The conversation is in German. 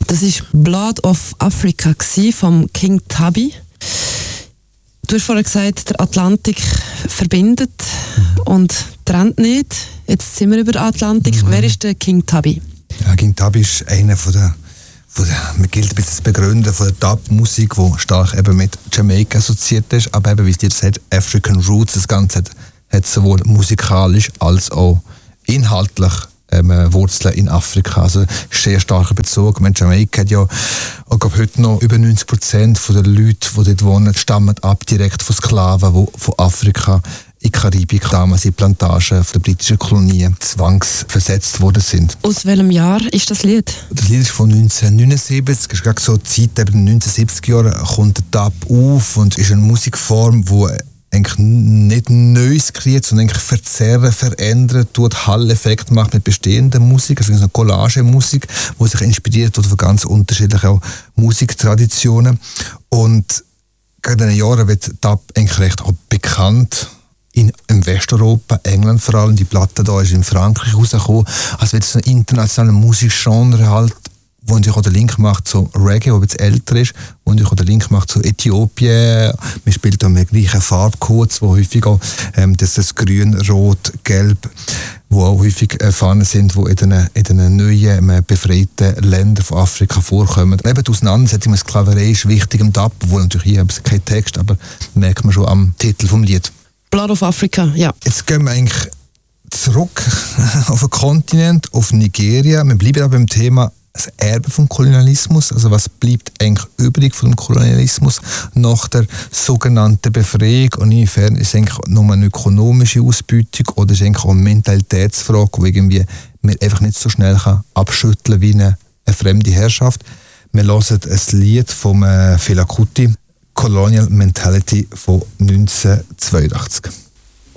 Das war Blood of Africa vom King Tubby. Du hast vorhin gesagt, der Atlantik verbindet und trennt nicht. Jetzt sind wir über den Atlantik. Wer ist der King Tubby? Ja, King Tubby ist einer man gilt ein bisschen als Begründer von der Dub-Musik, die stark eben mit Jamaika assoziiert ist, aber eben, wie es dir sagt, African Roots, das Ganze hat sowohl musikalisch als auch inhaltlich Wurzeln in Afrika. Also sehr starker Bezug. Jamaika hat ja auch heute noch über 90% der Leute, die dort wohnen, stammen ab direkt von Sklaven, die von Afrika in die Karibik, damals in Plantagen der britischen Kolonien, zwangsversetzt worden sind. Aus welchem Jahr ist das Lied? Das Lied ist von 1979. Das ist gerade so die Zeit, eben in den 1970er Jahren kommt der Dub auf und ist eine Musikform, die eigentlich nicht Neues kreiert, sondern eigentlich verzerren, verändern, Hall-Effekt macht mit bestehender Musik, also eine Collage-Musik, die sich inspiriert von ganz unterschiedlichen Musiktraditionen. Und gerade in den Jahren wird Dub eigentlich recht auch bekannt in Westeuropa, England vor allem. Die Platte da ist in Frankreich rausgekommen. Also wird es ein internationaler Musikgenre halt, wo natürlich auch den Link macht zu Reggae, der ein bisschen älter ist, wo natürlich auch den Link macht zu Äthiopien. Man spielt auch mit gleichen Farbcodes, wo häufig auch das Grün, Rot, Gelb, wo auch häufig Fahnen sind, die in den neuen, befreiten Ländern von Afrika vorkommen. Eben die Auseinandersetzung mit Sklaverei ist wichtig im Dub, obwohl natürlich hier kein Text, aber merkt man schon am Titel vom Lied. Blood of Africa, ja. Jetzt gehen wir eigentlich zurück auf den Kontinent, auf Nigeria. Wir bleiben aber beim Thema das Erbe vom Kolonialismus. Also was bleibt eigentlich übrig von dem Kolonialismus nach der sogenannten Befreiung? Und inwiefern ist es eigentlich nur eine ökonomische Ausbeutung oder ist es eigentlich auch eine Mentalitätsfrage, die irgendwie man einfach nicht so schnell abschütteln kann wie eine fremde Herrschaft? Wir hören ein Lied von Fela Kuti, Colonial Mentality von 1982.